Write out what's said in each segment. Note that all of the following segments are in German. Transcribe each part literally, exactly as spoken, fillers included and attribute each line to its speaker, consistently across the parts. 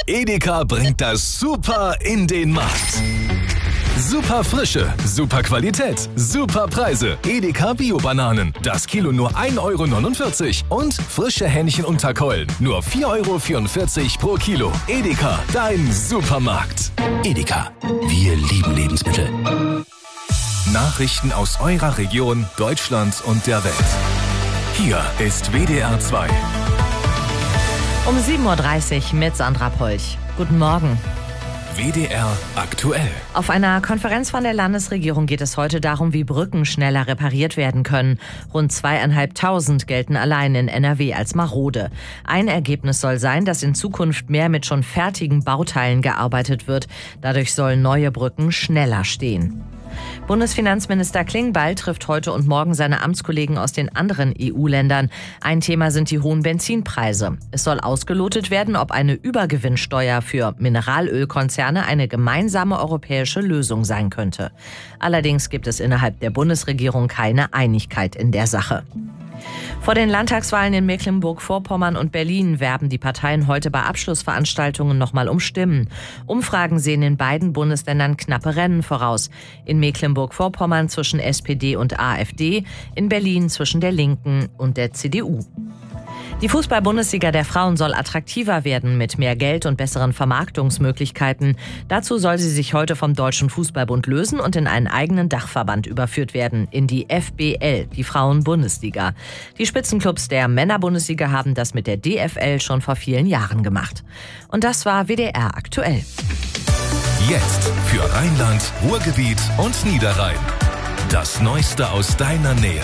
Speaker 1: Edeka bringt das Super in den Markt. Super Frische, super Qualität, super Preise. Edeka Bio-Bananen. Das Kilo nur ein Euro neunundvierzig. Und frische Hähnchen unter Keulen. Nur vier Euro vierundvierzig pro Kilo. Edeka, dein Supermarkt.
Speaker 2: Edeka, wir lieben Lebensmittel.
Speaker 1: Nachrichten aus eurer Region, Deutschland und der Welt. Hier ist W D R zwei.
Speaker 3: Um sieben Uhr dreißig mit Sandra Polch. Guten Morgen.
Speaker 1: W D R aktuell.
Speaker 3: Auf einer Konferenz von der Landesregierung geht es heute darum, wie Brücken schneller repariert werden können. Rund zweieinhalbtausend gelten allein in N R W als marode. Ein Ergebnis soll sein, dass in Zukunft mehr mit schon fertigen Bauteilen gearbeitet wird. Dadurch sollen neue Brücken schneller stehen. Bundesfinanzminister Klingbeil trifft heute und morgen seine Amtskollegen aus den anderen E U-Ländern. Ein Thema sind die hohen Benzinpreise. Es soll ausgelotet werden, ob eine Übergewinnsteuer für Mineralölkonzerne eine gemeinsame europäische Lösung sein könnte. Allerdings gibt es innerhalb der Bundesregierung keine Einigkeit in der Sache. Vor den Landtagswahlen in Mecklenburg-Vorpommern und Berlin werben die Parteien heute bei Abschlussveranstaltungen nochmal um Stimmen. Umfragen sehen in beiden Bundesländern knappe Rennen voraus. In Mecklenburg-Vorpommern zwischen S P D und AfD, in Berlin zwischen der Linken und der C D U. Die Fußball-Bundesliga der Frauen soll attraktiver werden mit mehr Geld und besseren Vermarktungsmöglichkeiten. Dazu soll sie sich heute vom Deutschen Fußballbund lösen und in einen eigenen Dachverband überführt werden, in die F B L, die Frauen-Bundesliga. Die Spitzenclubs der Männer-Bundesliga haben das mit der D F L schon vor vielen Jahren gemacht. Und das war W D R aktuell.
Speaker 1: Jetzt für Rheinland, Ruhrgebiet und Niederrhein. Das Neueste aus deiner Nähe.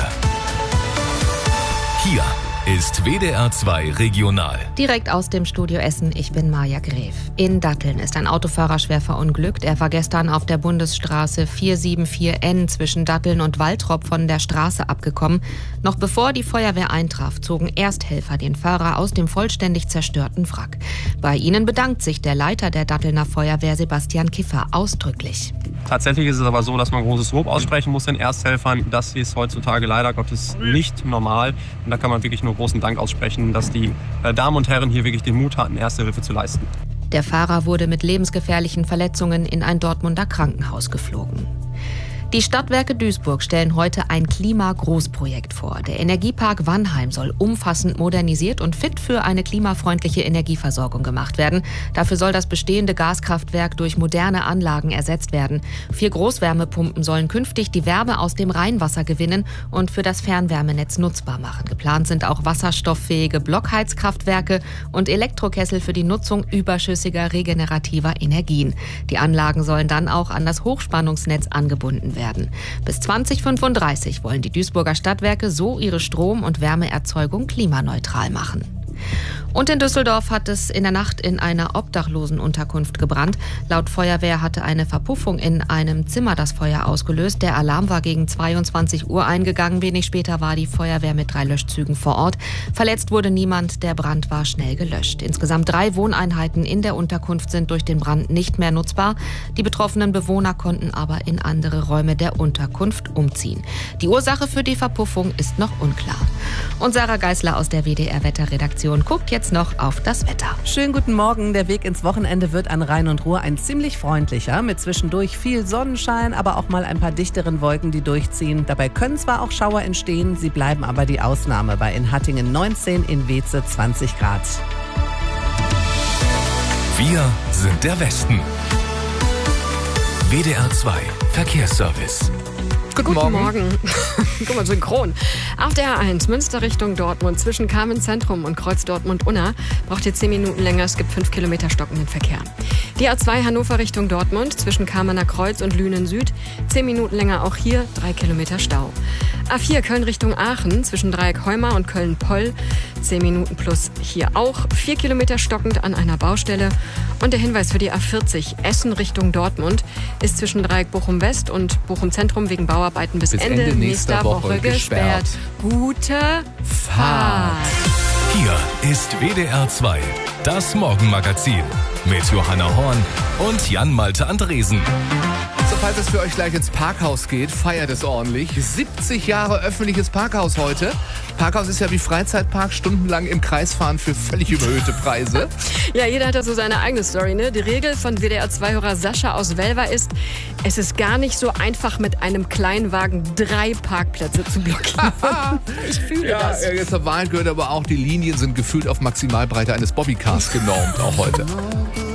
Speaker 1: Hier ist W D R zwei Regional.
Speaker 4: Direkt aus dem Studio Essen, ich bin Maja Gref. In Datteln ist ein Autofahrer schwer verunglückt. Er war gestern auf der Bundesstraße vier sieben vier N zwischen Datteln und Waltrop von der Straße abgekommen. Noch bevor die Feuerwehr eintraf, zogen Ersthelfer den Fahrer aus dem vollständig zerstörten Wrack. Bei ihnen bedankt sich der Leiter der Dattelner Feuerwehr, Sebastian Kiffer, ausdrücklich.
Speaker 5: Tatsächlich ist es aber so, dass man großes Lob aussprechen muss den Ersthelfern. Das ist heutzutage leider Gottes nicht normal. Und da kann man wirklich nur großen Dank aussprechen, dass die Damen und Herren hier wirklich den Mut hatten, Erste Hilfe zu leisten.
Speaker 4: Der Fahrer wurde mit lebensgefährlichen Verletzungen in ein Dortmunder Krankenhaus geflogen. Die Stadtwerke Duisburg stellen heute ein Klima-Großprojekt vor. Der Energiepark Wannheim soll umfassend modernisiert und fit für eine klimafreundliche Energieversorgung gemacht werden. Dafür soll das bestehende Gaskraftwerk durch moderne Anlagen ersetzt werden. Vier Großwärmepumpen sollen künftig die Wärme aus dem Rheinwasser gewinnen und für das Fernwärmenetz nutzbar machen. Geplant sind auch wasserstofffähige Blockheizkraftwerke und Elektrokessel für die Nutzung überschüssiger regenerativer Energien. Die Anlagen sollen dann auch an das Hochspannungsnetz angebunden werden. Werden. Bis zwanzig fünfunddreißig wollen die Duisburger Stadtwerke so ihre Strom- und Wärmeerzeugung klimaneutral machen. Und in Düsseldorf hat es in der Nacht in einer Obdachlosenunterkunft gebrannt. Laut Feuerwehr hatte eine Verpuffung in einem Zimmer das Feuer ausgelöst. Der Alarm war gegen zweiundzwanzig Uhr eingegangen. Wenig später war die Feuerwehr mit drei Löschzügen vor Ort. Verletzt wurde niemand. Der Brand war schnell gelöscht. Insgesamt drei Wohneinheiten in der Unterkunft sind durch den Brand nicht mehr nutzbar. Die betroffenen Bewohner konnten aber in andere Räume der Unterkunft umziehen. Die Ursache für die Verpuffung ist noch unklar. Und Sarah Geisler aus der W D R-Wetterredaktion guckt jetzt noch auf das Wetter.
Speaker 6: Schönen guten Morgen. Der Weg ins Wochenende wird an Rhein und Ruhr ein ziemlich freundlicher, mit zwischendurch viel Sonnenschein, aber auch mal ein paar dichteren Wolken, die durchziehen. Dabei können zwar auch Schauer entstehen, sie bleiben aber die Ausnahme. Bei in Hattingen neunzehn, in Weeze zwanzig Grad.
Speaker 1: Wir sind der Westen. W D R zwei Verkehrsservice.
Speaker 7: Guten, Guten Morgen. Morgen. Guck mal, synchron. Auf der A eins Münster Richtung Dortmund zwischen Carmen Zentrum und Kreuz Dortmund-Unna braucht ihr zehn Minuten länger. Es gibt fünf Kilometer stockenden Verkehr. Die A zwei Hannover Richtung Dortmund zwischen Kamener Kreuz und Lünen Süd zehn Minuten länger. Auch hier drei Kilometer Stau. A vier Köln Richtung Aachen zwischen Dreieck Heumar und Köln-Poll zehn Minuten plus hier auch. vier Kilometer stockend an einer Baustelle. Und der Hinweis für die A vierzig Essen Richtung Dortmund ist zwischen Dreieck Bochum-West und Bochum-Zentrum wegen Bauarbeiten bis, bis Ende, Ende nächster Woche, Woche gesperrt. gesperrt. Gute Fahrt.
Speaker 1: Hier ist W D R zwei, das Morgenmagazin mit Johanna Horn und Jan Malte Andresen.
Speaker 8: falls es für euch gleich ins Parkhaus geht, feiert es ordentlich. siebzig Jahre öffentliches Parkhaus heute. Parkhaus ist ja wie Freizeitpark, stundenlang im Kreis fahren für völlig überhöhte Preise.
Speaker 7: Ja, jeder hat da so seine eigene Story, ne? Die Regel von W D R zwei Hörer Sascha aus Welver ist, es ist gar nicht so einfach, mit einem Kleinwagen drei Parkplätze zu blockieren. Ich fühle
Speaker 8: ja,
Speaker 7: das.
Speaker 8: Ja, zur Wahrheit gehört aber auch, die Linien sind gefühlt auf Maximalbreite eines Bobbycars genormt, auch heute.